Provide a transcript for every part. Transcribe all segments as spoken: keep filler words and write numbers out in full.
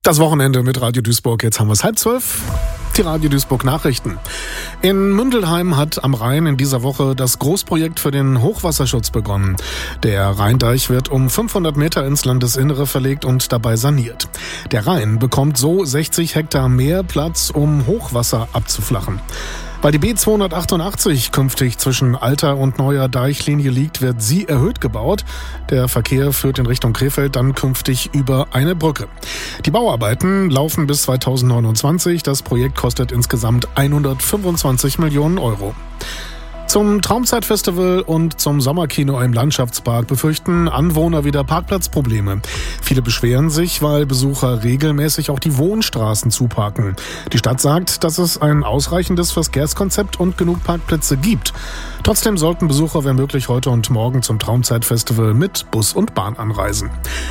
Das Wochenende mit Radio Duisburg. Jetzt haben wir es halb zwölf. Die Radio Duisburg Nachrichten. In Mündelheim hat am Rhein in dieser Woche das Großprojekt für den Hochwasserschutz begonnen. Der Rheindeich wird um fünfhundert Meter ins Landesinnere verlegt und dabei saniert. Der Rhein bekommt so sechzig Hektar mehr Platz, um Hochwasser abzuflachen. Weil die B zweihundertachtundachtzig künftig zwischen alter und neuer Deichlinie liegt, wird sie erhöht gebaut. Der Verkehr führt in Richtung Krefeld dann künftig über eine Brücke. Die Bauarbeiten laufen bis zweitausendneunundzwanzig. Das Projekt kostet insgesamt hundertfünfundzwanzig Millionen Euro. Zum Traumzeitfestival und zum Sommerkino im Landschaftspark befürchten Anwohner wieder Parkplatzprobleme. Viele beschweren sich, weil Besucher regelmäßig auch die Wohnstraßen zuparken. Die Stadt sagt, dass es ein ausreichendes Verkehrskonzept und genug Parkplätze gibt. Trotzdem sollten Besucher, wenn möglich, heute und morgen zum Traumzeitfestival mit Bus und Bahn anreisen.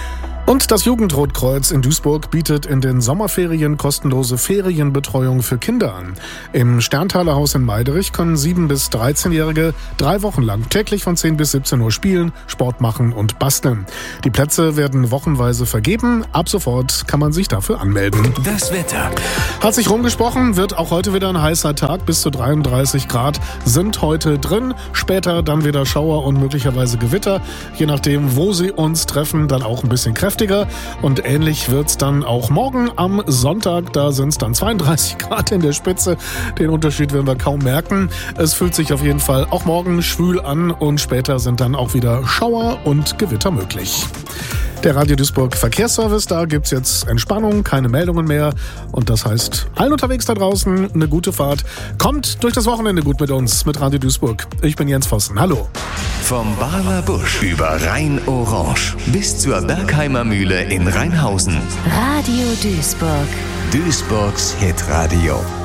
Und das Jugendrotkreuz in Duisburg bietet in den Sommerferien kostenlose Ferienbetreuung für Kinder an. Im Sterntaler Haus in Meiderich können sieben- bis dreizehnjährige drei Wochen lang täglich von zehn bis siebzehn Uhr spielen, Sport machen und basteln. Die Plätze werden wochenweise vergeben. Ab sofort kann man sich dafür anmelden. Das Wetter. Hat sich rumgesprochen, wird auch heute wieder ein heißer Tag. Bis zu dreiunddreißig Grad sind heute drin. Später dann wieder Schauer und möglicherweise Gewitter. Je nachdem, wo sie uns treffen, dann auch ein bisschen kräftiger. Und ähnlich wird's dann auch morgen am Sonntag. Da sind es dann zweiunddreißig Grad in der Spitze. Den Unterschied werden wir kaum merken. Es fühlt sich auf jeden Fall auch morgen schwül an und später sind dann auch wieder Schauer und Gewitter möglich. Der Radio Duisburg Verkehrsservice, da gibt's jetzt Entspannung, keine Meldungen mehr. Und das heißt, allen unterwegs da draußen eine gute Fahrt. Kommt durch das Wochenende gut mit uns, mit Radio Duisburg. Ich bin Jens Vossen. Hallo. Vom Barler Busch über Rhein-Orange bis zur Bergheimer Mühle in Rheinhausen. Radio Duisburg. Duisburgs Hitradio.